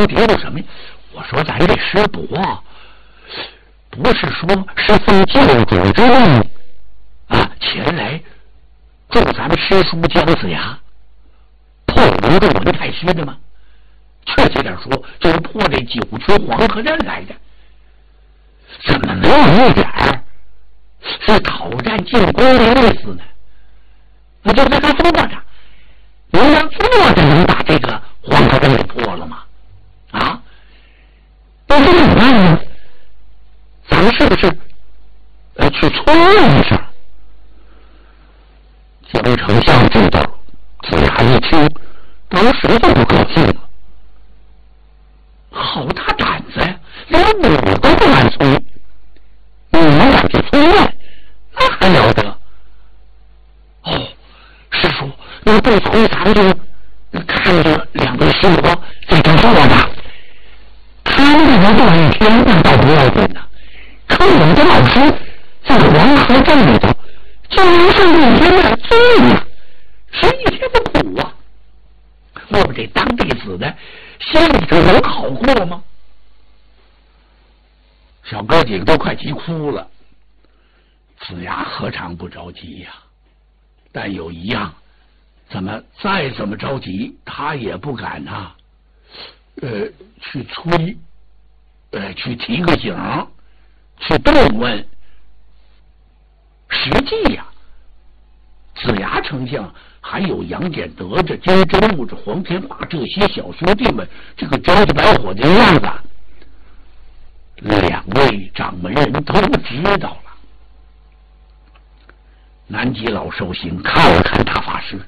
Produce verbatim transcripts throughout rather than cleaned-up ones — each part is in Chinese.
想提出什么呀？我说咱这师伯啊，不是说是奉教主之命啊前来助咱们师叔姜子牙破龙洞文太虚的吗？确切点说，就是破这九曲黄河阵来的。怎么没有一点儿是讨战进攻的意思呢？那就在他坐着，人家坐着能把这个黄河阵给破了吗？啊？那这怎么办呢？咱们是不是呃去催问一下？姜丞相知道，子牙一听，当时就不高兴了。好大胆子呀！连我都不敢催，你们敢去催问，那还了得？哦，师叔，你不催，咱们就看着两位师伯在这坐着，他们的这一天那倒不要紧呢。可我们的老师在黄河镇里头，就能上一天的罪呀，吃一天的苦啊！我们这当弟子的心里头有考过吗？小哥几个都快急哭了。子牙何尝不着急呀？但有一样，怎么再怎么着急，他也不敢啊，呃，去催，呃，去提个醒，去动问。实际呀，子牙丞相还有杨戬、哪吒、金针木这黄天霸这些小兄弟们，这个着急白火的样子，两位掌门人都知道了。南极老寿星看了看大法师，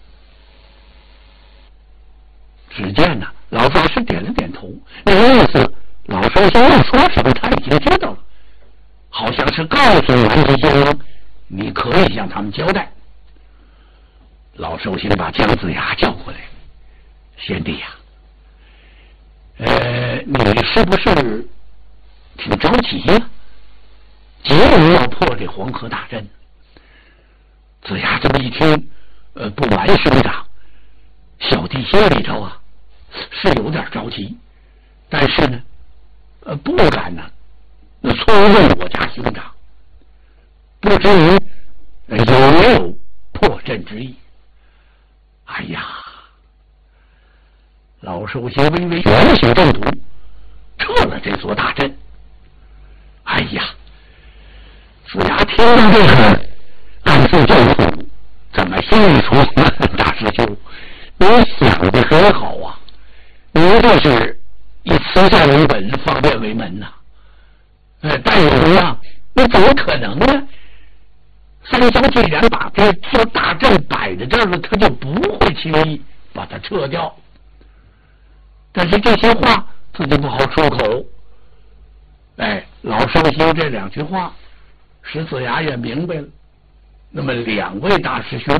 只见呢，老法师点了点头，那个意思，老寿星要说什么他已经知道了，好像是告诉南极仙翁，你可以向他们交代。老寿星把姜子牙叫过来，贤弟呀、啊，呃，你是不是挺着急呀、啊？急着要破这黄河大阵。子牙这么一听，呃，不瞒兄长，小弟心里头啊是有点着急，但是呢，呃，不敢呢，那催问我家兄长，不知您、呃、有没有破阵之意？哎呀，老寿星微微圆形阵图，撤了这座大阵。哎呀，子牙听到这个，暗自叫苦，怎么心里说大师兄，你想的很好啊，您这是以慈善为本，方便为门呐、啊。呃，但是怎么样？你怎么可能呢？三湘既然把这座大阵摆在这儿了，他就不会轻易把它撤掉。但是这些话自己不好出口。哎，老寿星这两句话，使子牙也明白了。那么两位大师兄